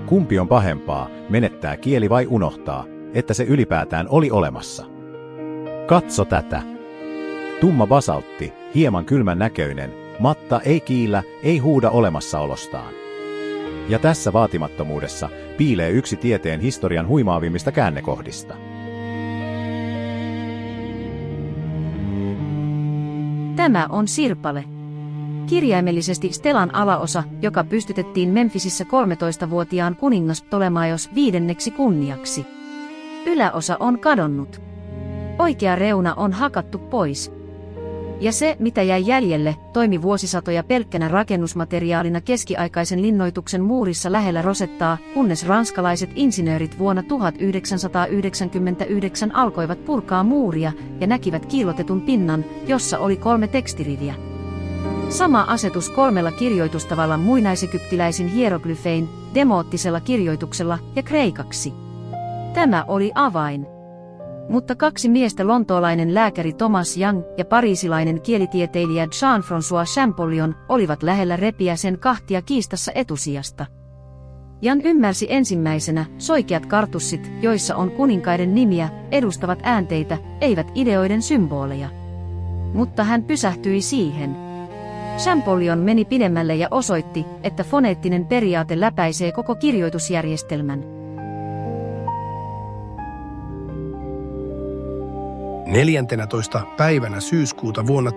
Kumpi on pahempaa, menettää kieli vai unohtaa, että se ylipäätään oli olemassa? Katso tätä. Tumma basaltti, hieman kylmän näköinen, matta ei kiillä, ei huuda olemassaolostaan. Ja tässä vaatimattomuudessa piilee yksi tieteen historian huimaavimmista käännekohdista. Tämä on sirpale. Kirjaimellisesti Stelan alaosa, joka pystytettiin Memphisissä 13-vuotiaan kuningas Ptolemaios 5. kunniaksi. Yläosa on kadonnut. Oikea reuna on hakattu pois. Ja se, mitä jäi jäljelle, toimi vuosisatoja pelkkänä rakennusmateriaalina keskiaikaisen linnoituksen muurissa lähellä Rosettaa, kunnes ranskalaiset insinöörit vuonna 1999 alkoivat purkaa muuria ja näkivät kiillotetun pinnan, jossa oli 3 tekstiriviä. Sama asetus 3 kirjoitustavalla muinaisekyptiläisin hieroglyfein, demoottisella kirjoituksella ja kreikaksi. Tämä oli avain. Mutta 2 miestä, lontoolainen lääkäri Thomas Young ja pariisilainen kielitieteilijä Jean-François Champollion, olivat lähellä repiä sen kahtia kiistassa etusijasta. Young ymmärsi ensimmäisenä, soikeat kartussit, joissa on kuninkaiden nimiä, edustavat äänteitä, eivät ideoiden symboleja. Mutta hän pysähtyi siihen. Champollion meni pidemmälle ja osoitti, että foneettinen periaate läpäisee koko kirjoitusjärjestelmän. 14. päivänä syyskuuta vuonna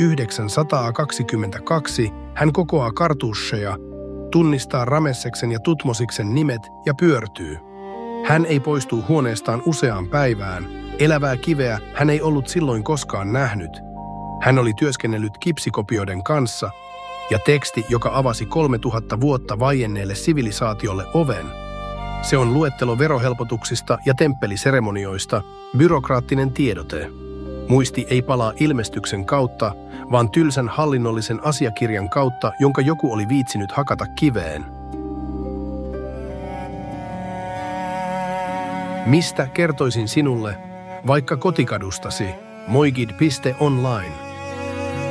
1922 hän kokoaa kartusseja, tunnistaa Ramesseksen ja Tutmosiksen nimet ja pyörtyy. Hän ei poistu huoneestaan useaan päivään. Elävää kiveä hän ei ollut silloin koskaan nähnyt. Hän oli työskennellyt kipsikopioiden kanssa, ja teksti, joka avasi 3000 vuotta vaienneelle sivilisaatiolle oven. Se on luettelo verohelpotuksista ja temppeliseremonioista, byrokraattinen tiedote. Muisti ei palaa ilmestyksen kautta, vaan tylsän hallinnollisen asiakirjan kautta, jonka joku oli viitsinyt hakata kiveen. Mistä kertoisin sinulle, vaikka kotikadustasi, moigid.online.